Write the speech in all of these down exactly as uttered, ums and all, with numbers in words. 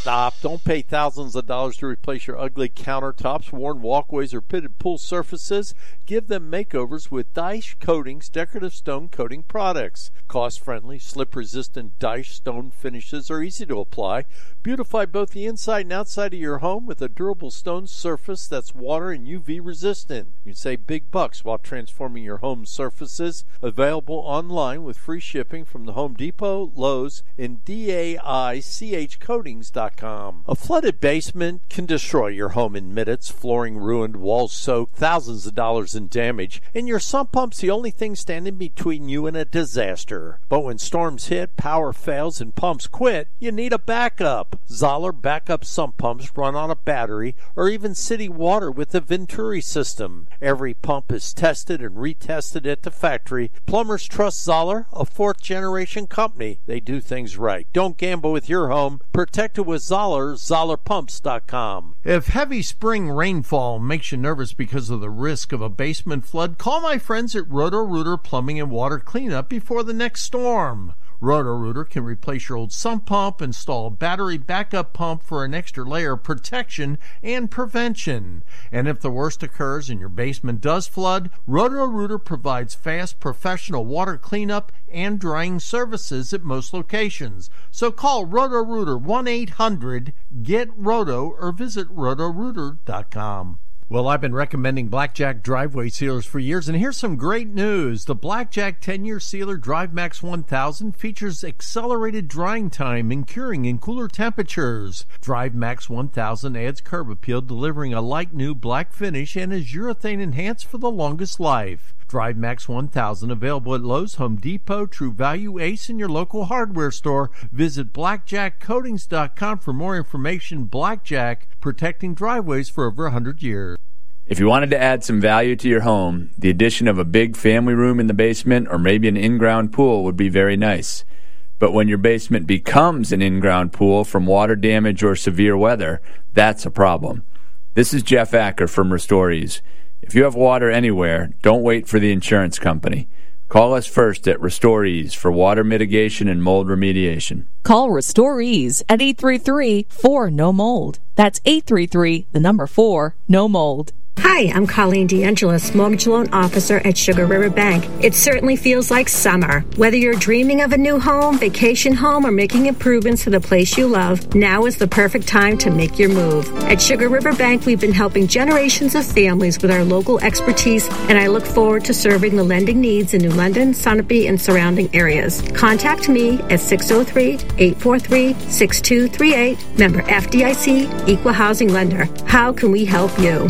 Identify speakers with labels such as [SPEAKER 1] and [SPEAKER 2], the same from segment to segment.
[SPEAKER 1] Stop. Don't pay thousands of dollars to replace your ugly countertops, worn walkways, or pitted pool surfaces. Give them makeovers with Dyche Coatings decorative stone coating products. Cost-friendly, slip-resistant Dyche stone finishes are easy to apply. Beautify both the inside and outside of your home with a durable stone surface that's water and U V resistant. You can save big bucks while transforming your home surfaces. Available online with free shipping from the Home Depot, Lowe's, and D A I C H coatings dot com. A flooded basement can destroy your home in minutes. Flooring ruined, walls soaked, thousands of dollars in damage, and your sump pump's the only thing standing between you and a disaster. But when storms hit, power fails, and pumps quit, you need a backup. Zoller backup sump pumps run on a battery or even city water with the Venturi system. Every pump is tested and retested at the factory. Plumbers trust Zoller, a fourth-generation company. They do things right. Don't gamble with your home. Protect it with Zoller, Zoller Pumps dot com. If heavy spring rainfall makes you nervous because of the risk of a basement flood, call my friends at Roto-Rooter Plumbing and Water Cleanup before the next storm. Roto-Rooter can replace your old sump pump, install a battery backup pump for an extra layer of protection and prevention. And if the worst occurs and your basement does flood, Roto-Rooter provides fast professional water cleanup and drying services at most locations. So call Roto-Rooter one eight hundred get roto or visit roto rooter dot com. Well, I've been recommending Blackjack driveway sealers for years, and here's some great news. The Blackjack ten-year sealer DriveMax one thousand features accelerated drying time and curing in cooler temperatures. DriveMax one thousand adds curb appeal, delivering a like new black finish, and is urethane enhanced for the longest life. DriveMax one thousand available at Lowe's, Home Depot, True Value, Ace, and your local hardware store. Visit blackjack coatings dot com for more information. Blackjack, protecting driveways for over one hundred years.
[SPEAKER 2] If you wanted to add some value to your home, the addition of a big family room in the basement or maybe an in-ground pool would be very nice. But when your basement becomes an in-ground pool from water damage or severe weather, that's a problem. This is Jeff Acker from RestoreEase. If you have water anywhere, don't wait for the insurance company. Call us first at RestoreEase for water mitigation and mold remediation.
[SPEAKER 3] Call RestoreEase at eight three three, four, N O mold. That's eight three three, the number four, no mold.
[SPEAKER 4] Hi, I'm Colleen D'Angelis, Mortgage Loan Officer at Sugar River Bank. It certainly feels like summer. Whether you're dreaming of a new home, vacation home, or making improvements to the place you love, now is the perfect time to make your move. At Sugar River Bank, we've been helping generations of families with our local expertise, and I look forward to serving the lending needs in New London, Sunapee, and surrounding areas. Contact me at six oh three, eight four three, six two three eight, member F D I C, Equal Housing Lender. How can we help you?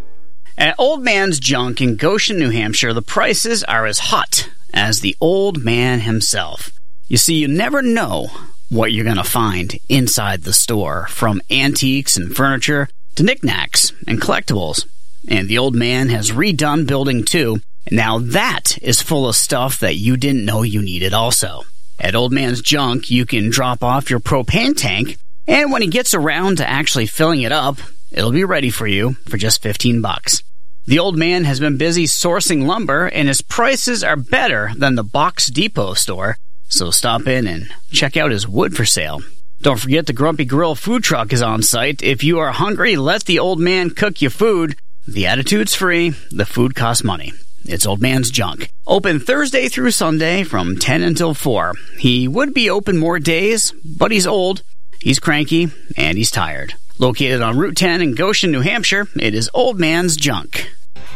[SPEAKER 5] At Old Man's Junk in Goshen, New Hampshire, the prices are as hot as the old man himself. You see, you never know what you're going to find inside the store, from antiques and furniture to knickknacks and collectibles. And the old man has redone Building two, and now that is full of stuff that you didn't know you needed also. At Old Man's Junk, you can drop off your propane tank, and when he gets around to actually filling it up, it'll be ready for you for just fifteen bucks. The old man has been busy sourcing lumber, and his prices are better than the Box Depot store, so stop in and check out his wood for sale. Don't forget the Grumpy Grill food truck is on site. If you are hungry, let the old man cook you food. The attitude's free, the food costs money. It's Old Man's Junk. Open Thursday through Sunday from ten until four. He would be open more days, but he's old, he's cranky, and he's tired. Located on Route ten in Goshen, New Hampshire, it is Old Man's Junk.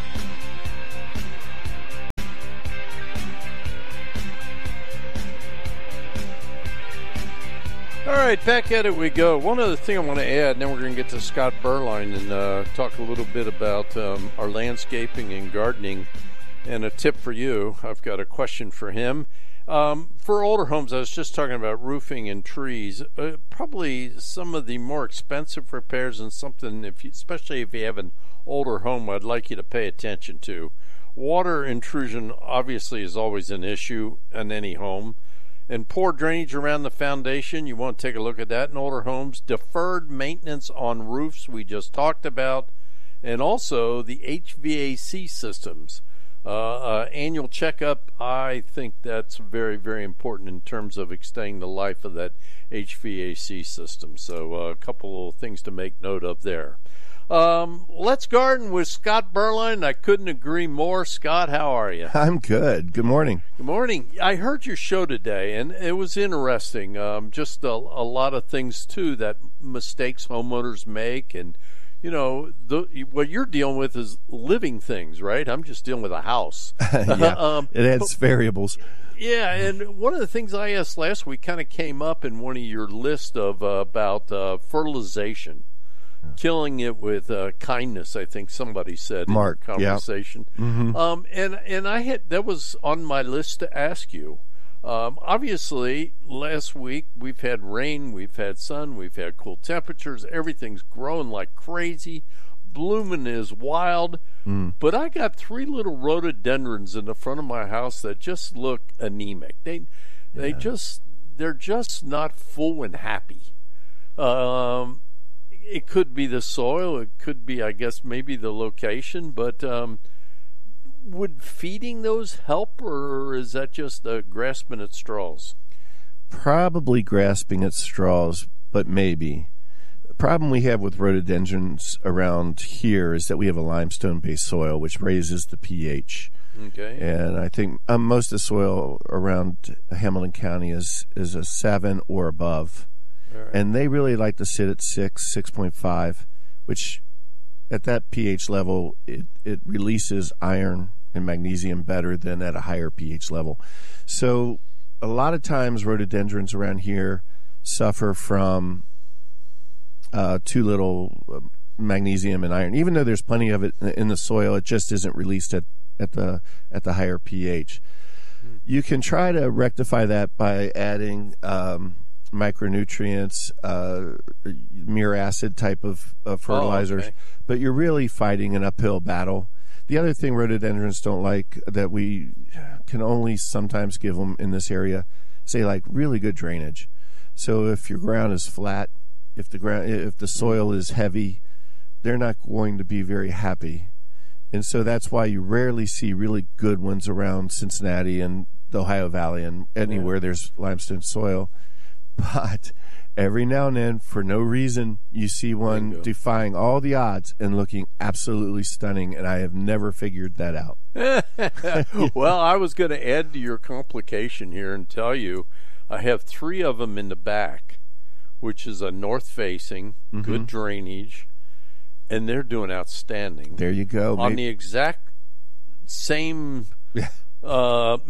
[SPEAKER 1] All right, back at it we go. One other thing I want to add, and then we're going to get to Scott Berline and uh, talk a little bit about um, our landscaping and gardening. And a tip for you, I've got a question for him. Um, for older homes, I was just talking about roofing and trees. Uh, probably some of the more expensive repairs, and something, if you, especially if you have an older home, I'd like you to pay attention to. Water intrusion obviously is always an issue in any home. And poor drainage around the foundation, you want to take a look at that in older homes. Deferred maintenance on roofs, we just talked about. And also the H V A C systems. Uh, uh, annual checkup, I think that's very, very important in terms of extending the life of that H V A C system. So uh, a couple of things to make note of there. Um, let's garden with Scott Berline. I couldn't agree more. Scott, how are you?
[SPEAKER 6] I'm good. Good morning.
[SPEAKER 1] Good morning. I heard your show today, and it was interesting. Um, just a, a lot of things, too, that mistakes homeowners make. And, you know, the, what you're dealing with is living things, right? I'm just dealing with a house.
[SPEAKER 6] yeah,
[SPEAKER 1] um,
[SPEAKER 6] it has
[SPEAKER 1] but,
[SPEAKER 6] variables.
[SPEAKER 1] Yeah, and one of the things I asked last week kind of came up in one of your list of uh, about uh, fertilization. Killing it with uh, kindness, I think somebody said
[SPEAKER 6] Mark,
[SPEAKER 1] in the conversation.
[SPEAKER 6] Yeah. Mm-hmm.
[SPEAKER 1] Um, and and I had that was on my list to ask you. Um, obviously, last week we've had rain, we've had sun, we've had cool temperatures. Everything's growing like crazy. Blooming is wild. Mm. But I got three little rhododendrons in the front of my house that just look anemic. They they yeah. just they're just not full and happy. Um. It could be the soil. It could be, I guess, maybe the location. But um, would feeding those help, or is that just uh, grasping at straws?
[SPEAKER 6] Probably grasping at straws, but maybe. The problem we have with rhododendrons around here is that we have a limestone-based soil, which raises the pH.
[SPEAKER 1] Okay.
[SPEAKER 6] And I think um, most of the soil around Hamilton County is, is a seven or above. Right. And they really like to sit at six, six point five, which at that pH level, it, it releases iron and magnesium better than at a higher pH level. So a lot of times rhododendrons around here suffer from uh, too little magnesium and iron. Even though there's plenty of it in the soil, it just isn't released at, at the at the higher pH. Hmm. You can try to rectify that by adding Um, micronutrients, uh, mere acid type of, of fertilizers,
[SPEAKER 1] oh, okay.
[SPEAKER 6] but you're really fighting an uphill battle. The other thing rhododendrons don't like that we can only sometimes give them in this area, say like really good drainage. So if your ground is flat, if the ground, if the soil is heavy, they're not going to be very happy. And so that's why you rarely see really good ones around Cincinnati and the Ohio Valley and anywhere yeah. there's limestone soil. But every now and then, for no reason, you see one defying all the odds and looking absolutely stunning, and I have never figured that out.
[SPEAKER 1] Well, I was going to add to your complication here and tell you I have three of them in the back, which is a north-facing, mm-hmm. good drainage, and they're doing outstanding.
[SPEAKER 6] There you go.
[SPEAKER 1] On
[SPEAKER 6] maybe.
[SPEAKER 1] the exact same, uh,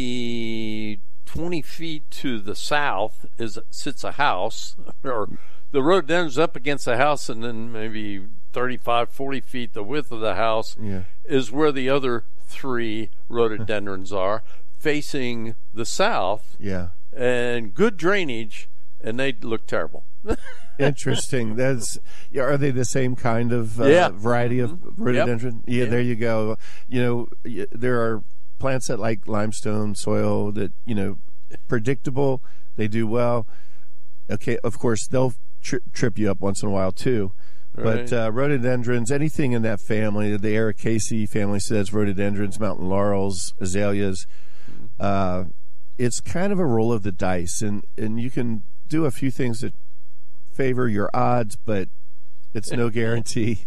[SPEAKER 1] maybe twenty feet to the south is sits a house, or the rhododendron's up against the house, and then maybe thirty-five, forty feet the width of the house
[SPEAKER 6] yeah.
[SPEAKER 1] is where the other three rhododendrons are, facing the south.
[SPEAKER 6] Yeah.
[SPEAKER 1] And good drainage, and they look terrible.
[SPEAKER 6] Interesting. That's yeah, are they the same kind of uh,
[SPEAKER 1] yeah.
[SPEAKER 6] variety of rhododendron?
[SPEAKER 1] Yep.
[SPEAKER 6] Yeah,
[SPEAKER 1] yeah,
[SPEAKER 6] there you go. You know, there are plants that like limestone soil that, you know, predictable, they do well. Okay, of course, they'll tri- trip you up once in a while too.
[SPEAKER 1] Right.
[SPEAKER 6] But uh, rhododendrons, anything in that family, the Ericaceae family says rhododendrons, mountain laurels, azaleas, uh, it's kind of a roll of the dice. And, and you can do a few things that favor your odds, but it's no guarantee.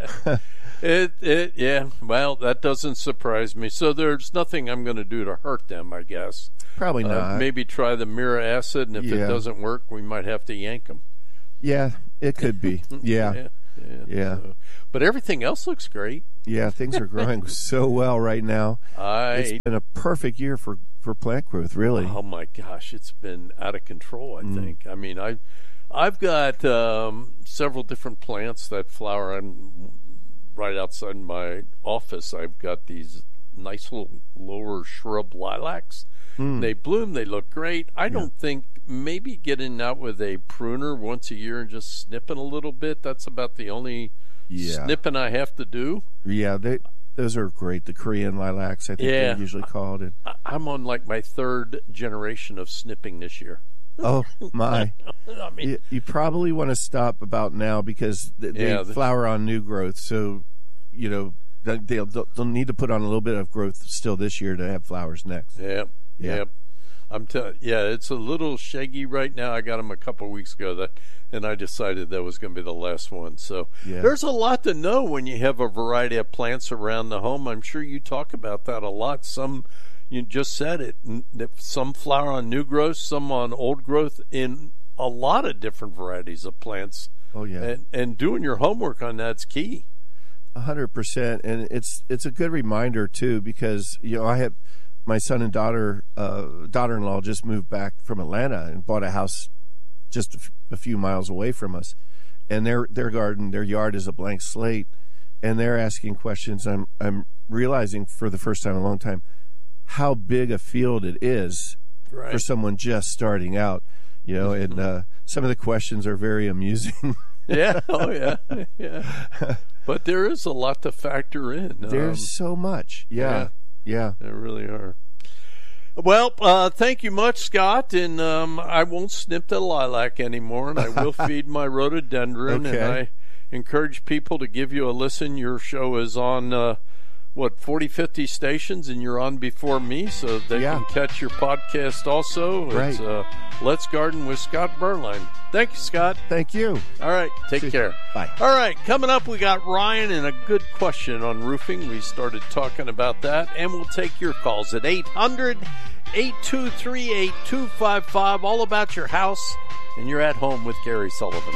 [SPEAKER 1] It, it, yeah, well, that doesn't surprise me. So there's nothing I'm going to do to hurt them, I guess.
[SPEAKER 6] Probably not.
[SPEAKER 1] Uh, maybe try the mirror acid, and if
[SPEAKER 6] yeah.
[SPEAKER 1] it doesn't work, we might have to yank them.
[SPEAKER 6] Yeah, it could be. Yeah.
[SPEAKER 1] yeah. Yeah.
[SPEAKER 6] yeah.
[SPEAKER 1] So, but everything else looks great.
[SPEAKER 6] Yeah, things are growing so well right now.
[SPEAKER 1] I,
[SPEAKER 6] it's been a perfect year for, for plant growth, really.
[SPEAKER 1] Oh, my gosh, it's been out of control, I
[SPEAKER 6] mm.
[SPEAKER 1] think. I mean, I, I've got um, several different plants that flower on right outside my office. I've got these nice little lower shrub lilacs. Mm. They bloom. They look great. I yeah. don't think maybe getting out with a pruner once a year and just snipping a little bit, that's about the only yeah. snipping I have to do.
[SPEAKER 6] Yeah, they, those are great. The Korean lilacs, I think
[SPEAKER 1] yeah.
[SPEAKER 6] they're usually called. And
[SPEAKER 1] I'm on like my third generation of snipping this year.
[SPEAKER 6] Oh, my.
[SPEAKER 1] I mean,
[SPEAKER 6] you, you probably want to stop about now because they, they
[SPEAKER 1] yeah,
[SPEAKER 6] flower on new growth. So, you know, they'll, they'll need to put on a little bit of growth still this year to have flowers next.
[SPEAKER 1] Yep.
[SPEAKER 6] Yeah.
[SPEAKER 1] Yep. I'm telling. Yeah, it's a little shaggy right now. I got them a couple of weeks ago, that, and I decided that was going to be the last one. So
[SPEAKER 6] Yeah.
[SPEAKER 1] there's a lot to know when you have a variety of plants around the home. I'm sure you talk about that a lot. Some, you just said it. n- Some flower on new growth, some on old growth, in a lot of different varieties of plants.
[SPEAKER 6] Oh yeah,
[SPEAKER 1] And and doing your homework on that's key.
[SPEAKER 6] a hundred percent. And it's it's a good reminder too, because you know I have my son and daughter uh, daughter-in-law just moved back from Atlanta and bought a house just a, f- a few miles away from us, and their their garden, their yard is a blank slate, and they're asking questions. I'm I'm realizing for the first time in a long time how big a field it is
[SPEAKER 1] Right.
[SPEAKER 6] for someone just starting out. You know, and uh, some of the questions are very amusing.
[SPEAKER 1] Yeah. Oh yeah. Yeah. But there is a lot to factor in.
[SPEAKER 6] There's
[SPEAKER 1] Um,
[SPEAKER 6] so much. Yeah. Yeah.
[SPEAKER 1] There really are. Well, uh, thank you much, Scott. And um, I won't snip the lilac anymore, and I will feed my rhododendron.
[SPEAKER 6] Okay.
[SPEAKER 1] And I encourage people to give you a listen. Your show is on, uh, what, forty, fifty stations, and you're on before me, so they
[SPEAKER 6] Yeah.
[SPEAKER 1] can catch your podcast also. It's
[SPEAKER 6] Right.
[SPEAKER 1] uh, Let's Garden with Scott Berline. Thank you, Scott.
[SPEAKER 6] Thank you.
[SPEAKER 1] All right, take
[SPEAKER 6] See-
[SPEAKER 1] care.
[SPEAKER 6] Bye.
[SPEAKER 1] All right, coming up, we got Ryan and a good question on roofing. We started talking about that, and we'll take your calls at eight hundred, eight two three, eight two five five, all about your house, and you're at home with Gary Sullivan.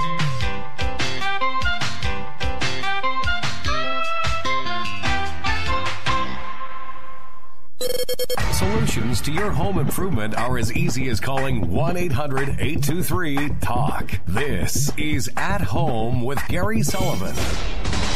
[SPEAKER 7] Solutions to your home improvement are as easy as calling one eight hundred, eight two three, talk. This is At Home with Gary Sullivan.